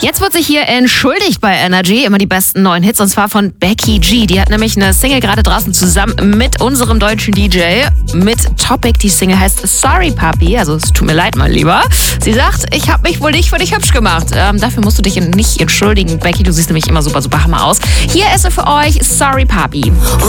Jetzt wird sich hier entschuldigt bei Energy, immer die besten neuen Hits, und zwar von Becky G. Die hat nämlich eine Single gerade draußen zusammen mit unserem deutschen DJ, mit Topic. Die Single heißt Sorry Papi, also es tut mir leid, mein Lieber. Sie sagt, ich habe mich wohl nicht für dich hübsch gemacht. Dafür musst du dich nicht entschuldigen, Becky. Du siehst nämlich immer super, super hammer aus. Hier ist sie für euch, Sorry Papi.